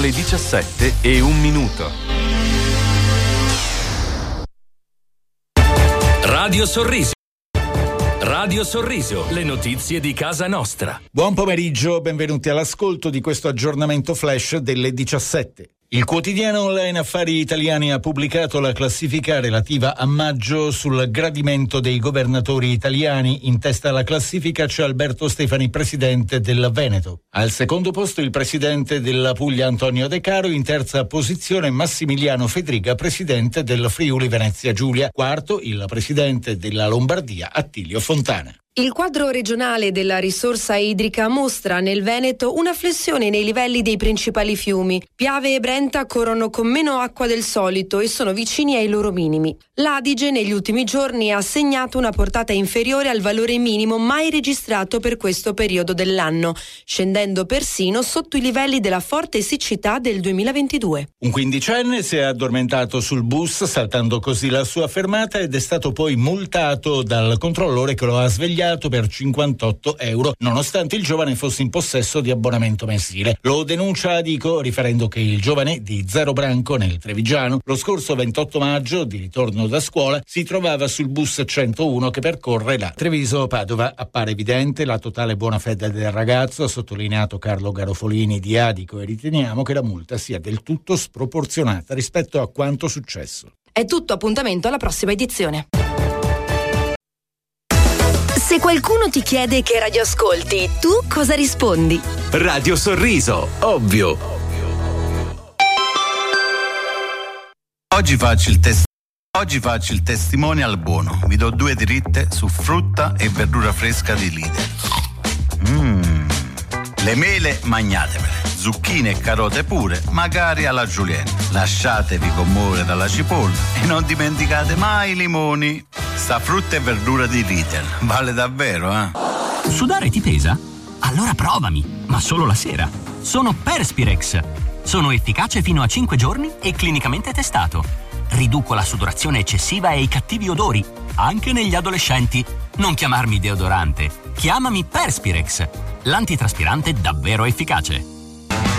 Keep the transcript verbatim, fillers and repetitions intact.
le diciassette e un minuto. Radio Sorriso. Radio Sorriso, le notizie di casa nostra. Buon pomeriggio, benvenuti all'ascolto di questo aggiornamento flash delle diciassette. Il quotidiano online Affari Italiani ha pubblicato la classifica relativa a maggio sul gradimento dei governatori italiani. In testa alla classifica c'è Alberto Stefani, presidente del Veneto. Al secondo posto il presidente della Puglia Antonio De Caro, in terza posizione Massimiliano Fedriga, presidente del Friuli Venezia Giulia. Quarto il presidente della Lombardia Attilio Fontana. Il quadro regionale della risorsa idrica mostra nel Veneto una flessione nei livelli dei principali fiumi. Piave e Brenta corrono con meno acqua del solito e sono vicini ai loro minimi. L'Adige negli ultimi giorni ha segnato una portata inferiore al valore minimo mai registrato per questo periodo dell'anno, scendendo persino sotto i livelli della forte siccità del duemilaventidue. Un quindicenne si è addormentato sul bus, saltando così la sua fermata, ed è stato poi multato dal controllore che lo ha svegliato per cinquantotto euro, nonostante il giovane fosse in possesso di abbonamento mensile. Lo denuncia Adico, riferendo che il giovane di Zero Branco, nel Trevigiano, lo scorso ventotto maggio, di ritorno da scuola, si trovava sul bus centouno che percorre la Treviso-Padova. Appare evidente la totale buona fede del ragazzo, ha sottolineato Carlo Garofolini di Adico, e riteniamo che la multa sia del tutto sproporzionata rispetto a quanto successo. È tutto, appuntamento alla prossima edizione. Se qualcuno ti chiede che radio ascolti, tu cosa rispondi? Radio Sorriso, ovvio. Oggi faccio il test. Oggi faccio il testimonial buono. Vi do due dritte su frutta e verdura fresca di Lidl. Mmm. Le mele magnatevele. Zucchine e carote pure, magari alla julienne. Lasciatevi commuovere dalla cipolla e non dimenticate mai i limoni. Sta frutta e verdura di Lidl vale davvero, eh? Sudare ti pesa? Allora provami, ma solo la sera. Sono Perspirex. Sono efficace fino a cinque giorni e clinicamente testato. Riduco la sudorazione eccessiva e i cattivi odori, anche negli adolescenti. Non chiamarmi deodorante, chiamami Perspirex, l'antitraspirante davvero efficace.